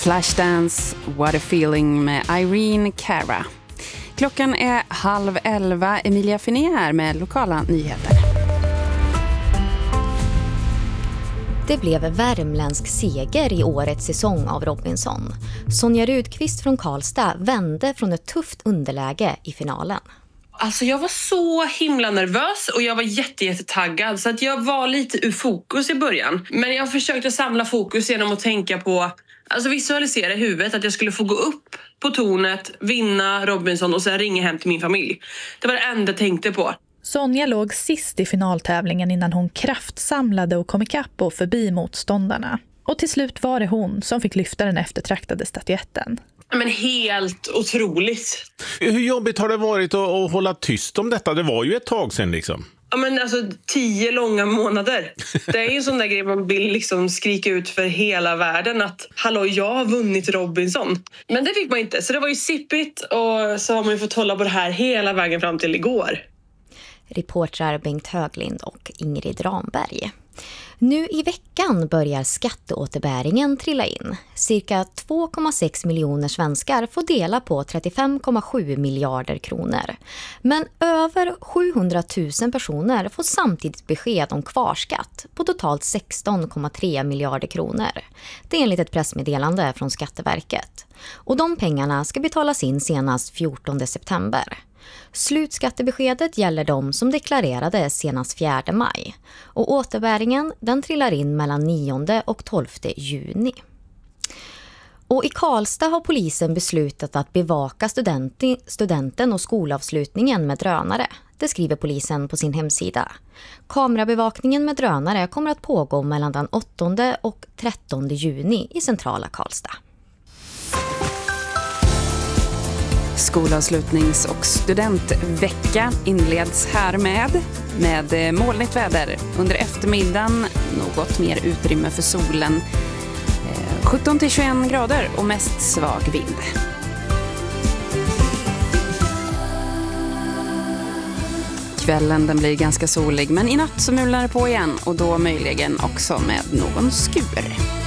Flashdance, What a Feeling med Irene Cara. Klockan är 10:30. Emilia Finé här med lokala nyheter. Det blev värmländsk seger i årets säsong av Robinson. Sonja Rudqvist från Karlstad vände från ett tufft underläge i finalen. Alltså jag var så himla nervös och jag var jättetaggad så att jag var lite ur fokus i början. Men jag försökte samla fokus genom att tänka på, alltså visualisera i huvudet att jag skulle få gå upp på tornet, vinna Robinson och sen ringa hem till min familj. Det var det enda jag tänkte på. Sonja låg sist i finaltävlingen innan hon kraftsamlade och kom ikapp och förbi motståndarna. Och till slut var det hon som fick lyfta den eftertraktade statyetten. Men helt otroligt. Hur jobbigt har det varit att hålla tyst om detta? Det var ju ett tag sedan liksom. Ja men alltså 10 långa månader. Det är ju en sån där grej man vill liksom skrika ut för hela världen att hallå, jag har vunnit Robinson. Men det fick man inte, så det var ju sippigt och så har man ju fått hålla på det här hela vägen fram till igår. Reportrar Bengt Höglind och Ingrid Ramberg. Nu i veckan börjar skatteåterbäringen trilla in. Cirka 2,6 miljoner svenskar får dela på 35,7 miljarder kronor. Men över 700 000 personer får samtidigt besked om kvarskatt på totalt 16,3 miljarder kronor. Det är enligt ett pressmeddelande från Skatteverket. Och de pengarna ska betalas in senast 14 september. Slutskattebeskedet gäller de som deklarerade senast 4 maj. Och återbäringen den trillar in mellan 9 och 12 juni. Och i Karlstad har polisen beslutat att bevaka studenten och skolavslutningen med drönare. Det skriver polisen på sin hemsida. Kamerabevakningen med drönare kommer att pågå mellan den 8 och 13 juni i centrala Karlstad. Skolavslutnings- och studentvecka inleds här med molnigt väder. Under eftermiddagen något mer utrymme för solen. 17-21 grader och mest svag vind. Kvällen den blir ganska solig, men i natt så mulnar det på igen och då möjligen också med någon skur.